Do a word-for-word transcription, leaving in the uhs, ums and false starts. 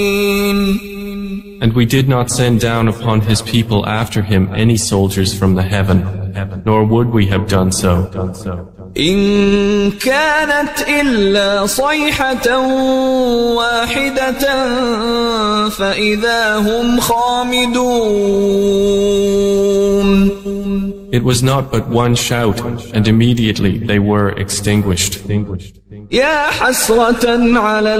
And we did not send down upon his people after him any soldiers from the heaven, nor would we have done so. إن كانت إلا صيحة واحدة فإذا هم خامدون. It was not but one shout, and immediately they were extinguished. يا حسرة على